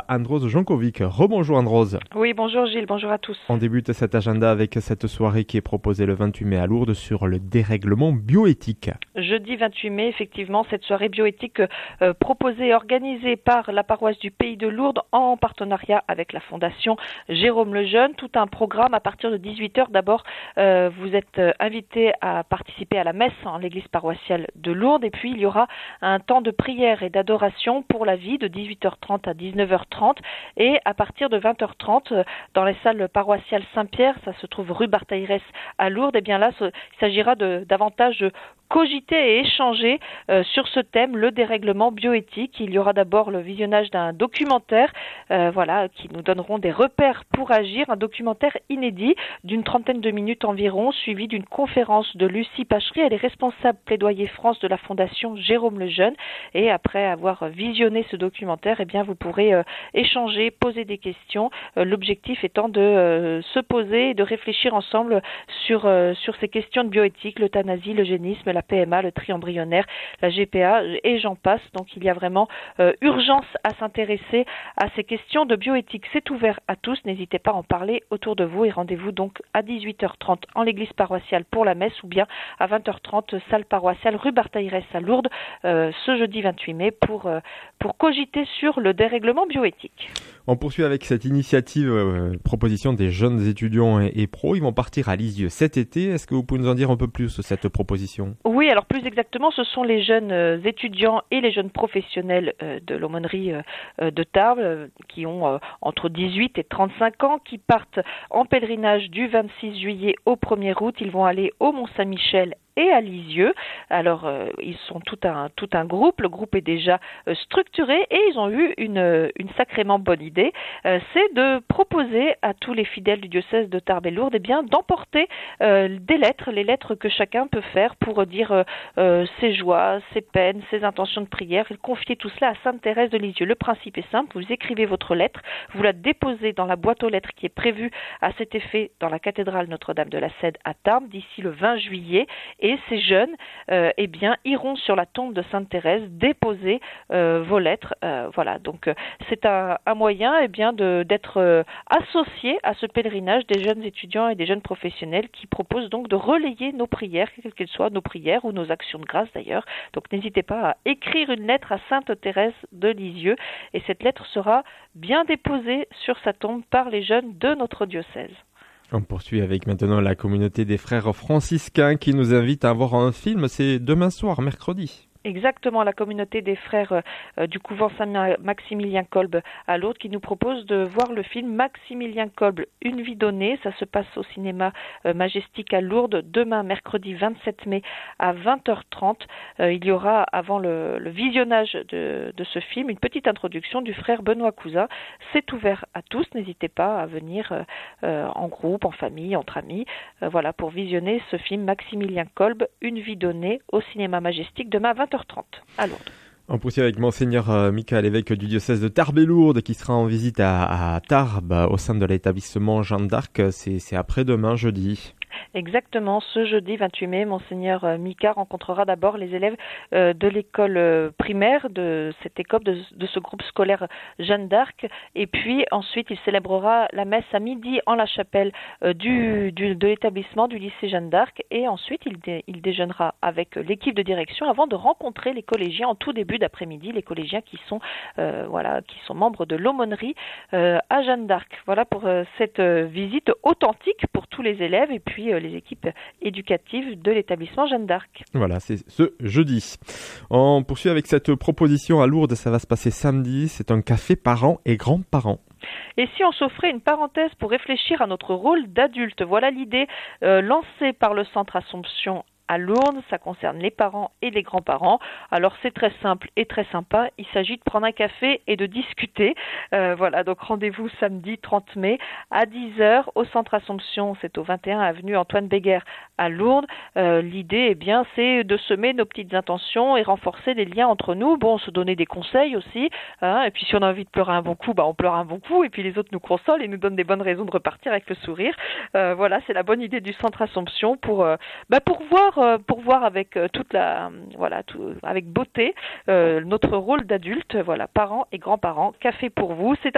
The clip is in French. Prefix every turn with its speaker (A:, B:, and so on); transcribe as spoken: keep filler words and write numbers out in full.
A: Androse Jankovic. Rebonjour Androse.
B: Oui, bonjour Gilles, bonjour à tous.
A: On débute cet agenda avec cette soirée qui est proposée le vingt-huit mai à Lourdes sur le dérèglement bioéthique.
B: Jeudi vingt-huit mai, effectivement, cette soirée bioéthique euh, proposée et organisée par la paroisse du Pays de Lourdes en partenariat avec la Fondation Jérôme Lejeune. Tout un programme à partir de dix-huit heures. D'abord, euh, vous êtes euh, invités à participer à la messe en l'église paroissiale de Lourdes et puis il y aura un temps de prière et d'adoration pour la vie de dix-huit heures trente à dix-neuf heures trente et à partir de vingt heures trente dans les salles paroissiales Saint-Pierre, ça se trouve rue Barthaïrès à Lourdes, et bien là il s'agira de davantage de cogiter et échanger euh, sur ce thème, le dérèglement bioéthique. Il y aura d'abord le visionnage d'un documentaire euh, voilà, qui nous donneront des repères pour agir, un documentaire inédit d'une trentaine de minutes environ, suivi d'une conférence de Lucie Pachery. Elle est responsable plaidoyer France de la Fondation Jérôme Lejeune, et après avoir visionné ce documentaire, eh bien vous pourrez euh, échanger, poser des questions, euh, l'objectif étant de euh, se poser et de réfléchir ensemble sur, euh, sur ces questions de bioéthique, l'euthanasie, l'eugénisme, la P M A, le tri embryonnaire, la G P A et j'en passe. Donc il y a vraiment euh, urgence à s'intéresser à ces questions de bioéthique. C'est ouvert à tous, n'hésitez pas à en parler autour de vous et rendez-vous donc à dix-huit heures trente en l'église paroissiale pour la messe ou bien à vingt heures trente salle paroissiale rue Barthaïrès à Lourdes euh, ce jeudi vingt-huit mai pour, euh, pour cogiter sur le dérèglement bioéthique.
A: On poursuit avec cette initiative, euh, proposition des jeunes étudiants et, et pros. Ils vont partir à Lisieux cet été. Est-ce que vous pouvez nous en dire un peu plus sur cette proposition ?
B: Oui, alors plus exactement, ce sont les jeunes euh, étudiants et les jeunes professionnels euh, de l'aumônerie euh, de Tarbes euh, qui ont euh, entre dix-huit et trente-cinq ans, qui partent en pèlerinage du vingt-six juillet au premier août. Ils vont aller au Mont-Saint-Michel et à Lisieux. Alors, euh, ils sont tout un, tout un groupe. Le groupe est déjà euh, structuré et ils ont eu une, une sacrément bonne idée. Euh, c'est de proposer à tous les fidèles du diocèse de Tarbes et Lourdes eh bien, d'emporter euh, des lettres, les lettres que chacun peut faire pour dire euh, euh, ses joies, ses peines, ses intentions de prière et confier tout cela à Sainte Thérèse de Lisieux. Le principe est simple, vous écrivez votre lettre, vous la déposez dans la boîte aux lettres qui est prévue à cet effet dans la cathédrale Notre-Dame de la Cède à Tarbes d'ici le vingt juillet. Et ces jeunes euh, eh bien, iront sur la tombe de Sainte Thérèse déposer euh, vos lettres. Euh, voilà, donc euh, c'est un, un moyen eh bien, de, d'être euh, associé à ce pèlerinage des jeunes étudiants et des jeunes professionnels qui proposent donc de relayer nos prières, quelles qu'elles soient, nos prières ou nos actions de grâce d'ailleurs. Donc n'hésitez pas à écrire une lettre à Sainte Thérèse de Lisieux et cette lettre sera bien déposée sur sa tombe par les jeunes de notre diocèse.
A: On poursuit avec maintenant la communauté des frères franciscains qui nous invite à voir un film. C'est demain soir, mercredi.
B: Exactement, la communauté des frères euh, du couvent Saint-Maximilien Kolbe à Lourdes qui nous propose de voir le film Maximilien Kolbe, Une vie donnée. Ça se passe au cinéma euh, Majestic à Lourdes demain, mercredi vingt-sept mai à vingt heures trente. Euh, il y aura, avant le, le visionnage de, de ce film, une petite introduction du frère Benoît Cousin. C'est ouvert à tous, n'hésitez pas à venir euh, euh, en groupe, en famille, entre amis, euh, voilà, pour visionner ce film Maximilien Kolbe, Une vie donnée au cinéma Majestic demain à vingt heures trente à Lourdes.
A: On poursuit avec Monseigneur euh, Michael, évêque du diocèse de Tarbes et Lourdes, qui sera en visite à, à Tarbes au sein de l'établissement Jeanne d'Arc. C'est, c'est après-demain, jeudi.
B: Exactement, ce jeudi vingt-huit mai, Monseigneur Mika rencontrera d'abord les élèves euh, de l'école euh, primaire, de cette école, de, de ce groupe scolaire Jeanne d'Arc, et puis ensuite il célébrera la messe à midi en la chapelle euh, du, du, de l'établissement du lycée Jeanne d'Arc, et ensuite il, dé, il déjeunera avec l'équipe de direction avant de rencontrer les collégiens en tout début d'après-midi, les collégiens qui sont, euh, voilà, qui sont membres de l'aumônerie euh, à Jeanne d'Arc. Voilà pour euh, cette euh, visite authentique pour tous les élèves et puis euh, les équipes éducatives de l'établissement Jeanne d'Arc.
A: Voilà, c'est ce jeudi. On poursuit avec cette proposition à Lourdes, ça va se passer samedi, c'est un café parents et grands-parents.
B: Et si on s'offrait une parenthèse pour réfléchir à notre rôle d'adulte? Voilà l'idée euh, lancée par le Centre Assomption à Lourdes, ça concerne les parents et les grands-parents. Alors c'est très simple et très sympa, il s'agit de prendre un café et de discuter. Euh, voilà, donc rendez-vous samedi trente mai à dix heures au Centre Assomption, c'est au vingt et un avenue Antoine Béguer à Lourdes. Euh, l'idée, eh bien, c'est de semer nos petites intentions et renforcer les liens entre nous. Bon, se donner des conseils aussi, hein, et puis si on a envie de pleurer un bon coup, bah on pleure un bon coup, et puis les autres nous consolent et nous donnent des bonnes raisons de repartir avec le sourire. Euh, voilà, c'est la bonne idée du Centre Assomption pour, euh, bah, pour voir pour voir avec toute la voilà tout, avec beauté euh, notre rôle d'adulte, voilà, parents et grands-parents. Café pour vous, c'est